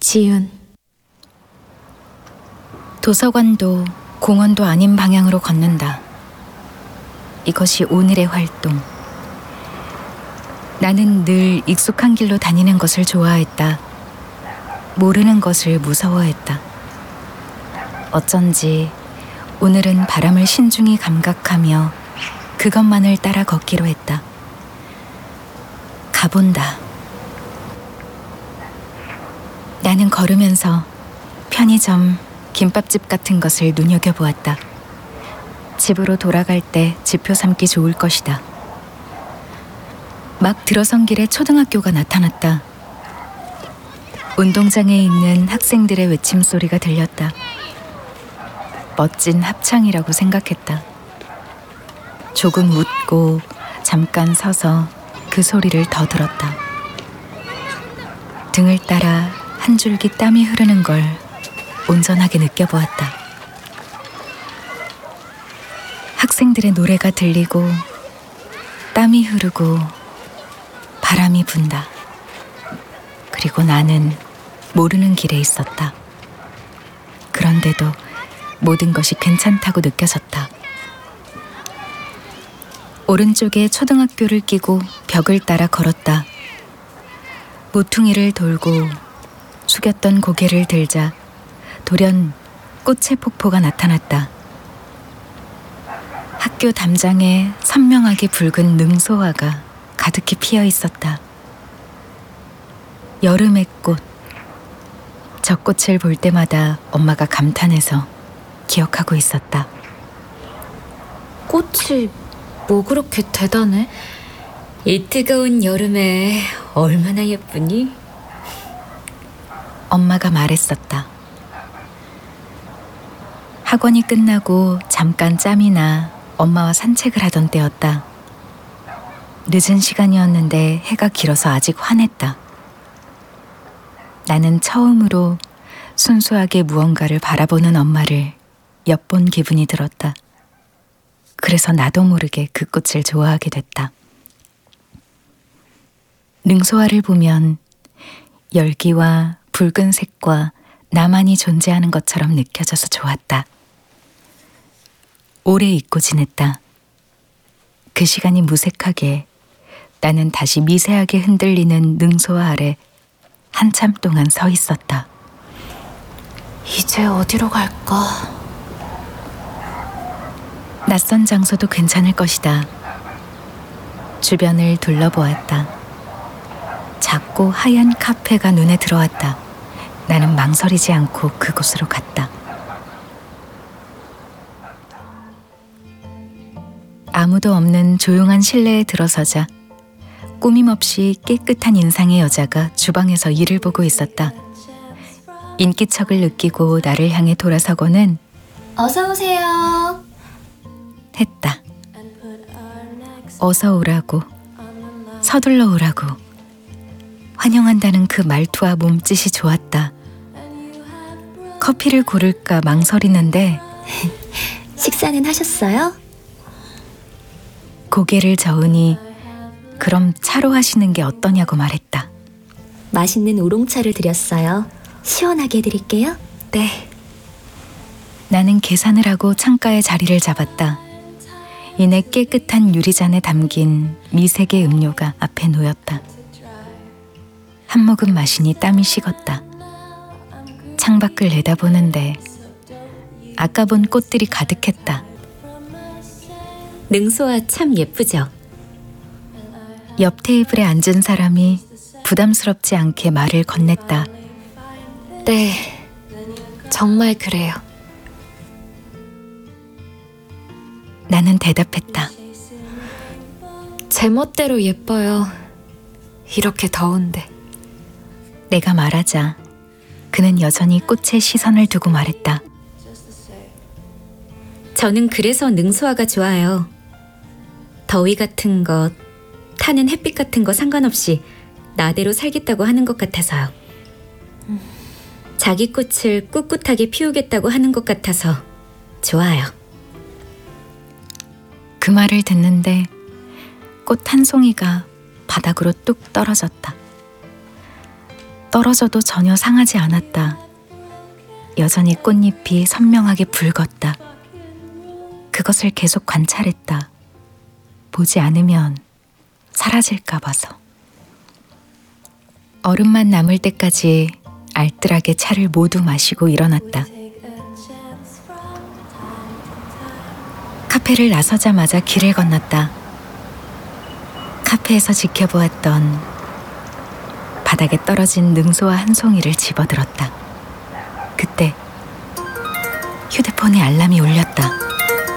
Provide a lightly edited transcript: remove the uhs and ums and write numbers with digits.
지윤. 도서관도 공원도 아닌 방향으로 걷는다. 이것이 오늘의 활동. 나는 늘 익숙한 길로 다니는 것을 좋아했다. 모르는 것을 무서워했다. 어쩐지 오늘은 바람을 신중히 감각하며 그것만을 따라 걷기로 했다. 가본다. 나는 걸으면서 편의점, 김밥집 같은 것을 눈여겨보았다. 집으로 돌아갈 때 지표 삼기 좋을 것이다. 막 들어선 길에 초등학교가 나타났다. 운동장에 있는 학생들의 외침소리가 들렸다. 멋진 합창이라고 생각했다. 조금 웃고 잠깐 서서 그 소리를 더 들었다. 등을 따라 한 줄기 땀이 흐르는 걸 온전하게 느껴보았다. 학생들의 노래가 들리고 땀이 흐르고 바람이 분다. 그리고 나는 모르는 길에 있었다. 그런데도 모든 것이 괜찮다고 느껴졌다. 오른쪽에 초등학교를 끼고 벽을 따라 걸었다. 모퉁이를 돌고 숙였던 고개를 들자 돌연 꽃의 폭포가 나타났다. 학교 담장에 선명하게 붉은 능소화가 가득히 피어 있었다. 여름의 꽃. 저 꽃을 볼 때마다 엄마가 감탄해서 기억하고 있었다. 꽃이 뭐 그렇게 대단해? 이 뜨거운 여름에 얼마나 예쁘니? 엄마가 말했었다. 학원이 끝나고 잠깐 짬이 나 엄마와 산책을 하던 때였다. 늦은 시간이었는데 해가 길어서 아직 환했다. 나는 처음으로 순수하게 무언가를 바라보는 엄마를 엿본 기분이 들었다. 그래서 나도 모르게 그 꽃을 좋아하게 됐다. 능소화를 보면 열기와 붉은색과 나만이 존재하는 것처럼 느껴져서 좋았다. 오래 잊고 지냈다. 그 시간이 무색하게 나는 다시 미세하게 흔들리는 능소화 아래 한참 동안 서 있었다. 이제 어디로 갈까? 낯선 장소도 괜찮을 것이다. 주변을 둘러보았다. 작고 하얀 카페가 눈에 들어왔다. 나는 망설이지 않고 그곳으로 갔다. 아무도 없는 조용한 실내에 들어서자 꾸밈없이 깨끗한 인상의 여자가 주방에서 일을 보고 있었다. 인기척을 느끼고 나를 향해 돌아서고는 어서 오세요. 했다. 어서 오라고, 서둘러 오라고. 환영한다는 그 말투와 몸짓이 좋았다. 커피를 고를까 망설이는데 식사는 하셨어요? 고개를 저으니 그럼 차로 하시는 게 어떠냐고 말했다. 맛있는 우롱차를 드렸어요. 시원하게 해드릴게요. 네. 나는 계산을 하고 창가에 자리를 잡았다. 이내 깨끗한 유리잔에 담긴 미색의 음료가 앞에 놓였다. 한 모금 마시니 땀이 식었다. 창밖을 내다보는데 아까 본 꽃들이 가득했다. 능소화 참 예쁘죠? 옆 테이블에 앉은 사람이 부담스럽지 않게 말을 건넸다. 네, 정말 그래요. 나는 대답했다. 제 멋대로 예뻐요. 이렇게 더운데. 내가 말하자 그는 여전히 꽃에 시선을 두고 말했다. 저는 그래서 능소화가 좋아요. 더위 같은 것, 타는 햇빛 같은 거 상관없이 나대로 살겠다고 하는 것 같아서요. 자기 꽃을 꿋꿋하게 피우겠다고 하는 것 같아서 좋아요. 그 말을 듣는데 꽃 한 송이가 바닥으로 뚝 떨어졌다. 떨어져도 전혀 상하지 않았다. 여전히 꽃잎이 선명하게 붉었다. 그것을 계속 관찰했다. 보지 않으면 사라질까 봐서. 얼음만 남을 때까지 알뜰하게 차를 모두 마시고 일어났다. 카페를 나서자마자 길을 건넜다. 카페에서 지켜보았던 바닥에 떨어진 능소와 한 송이를 집어들었다. 그때 휴대폰의 알람이 울렸다.